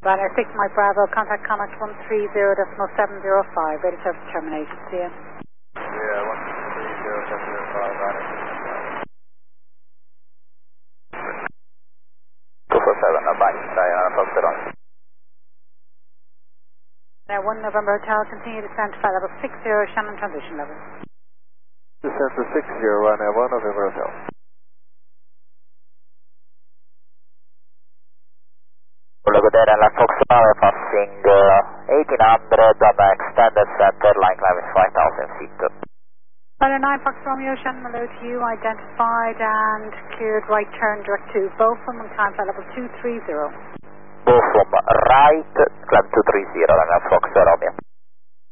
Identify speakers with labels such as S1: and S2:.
S1: Runner 6 Mike Bravo, contact Comet 130.705, ready service terminated, see you.
S2: Yeah, 130.705, running. 247, bye, Diana Foxtrot on.
S1: Now 1 November Hotel, continue descent to flight level 60, Shannon transition level.
S2: Descent to 60, Ryanair 1 November Hotel. Good day, Airline Fox Tower, passing 1800 on the extended center, line climb is 5,000 feet.
S1: Runner 9 Fox Romeo, Shannon Malou to you, identified and cleared right turn direct to Beaufort, climb flight level 230.
S2: Beaufort, right, climb 230, Airline Fox Romeo.